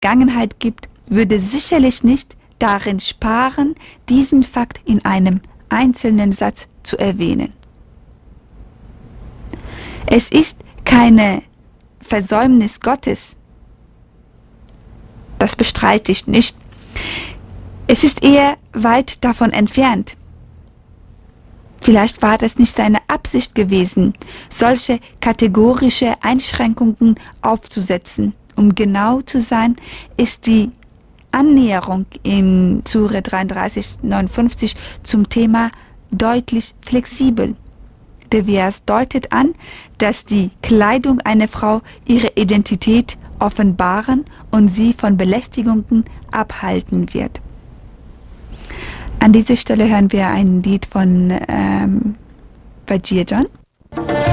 Vergangenheit gibt, würde sicherlich nicht darin sparen, diesen Fakt in einem einzelnen Satz zu erwähnen. Es ist keine Versäumnis Gottes. Das bestreite ich nicht. Es ist eher weit davon entfernt. Vielleicht war das nicht seine Absicht gewesen, solche kategorische Einschränkungen aufzusetzen. Um genau zu sein, ist die Annäherung in Sure 33,59 zum Thema deutlich flexibel. Der Vers deutet an, dass die Kleidung einer Frau ihre Identität offenbaren und sie von Belästigungen abhalten wird. An dieser Stelle hören wir ein Lied von Vajir John.